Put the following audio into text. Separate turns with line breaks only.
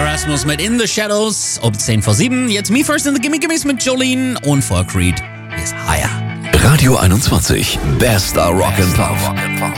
Erasmus mit In the Shadows um 10 vor 7. Jetzt Me First in the Gimme Gimmes mit Jolene und vor Creed. Hier ist Higher.
Radio 21, bester Rock and Pop.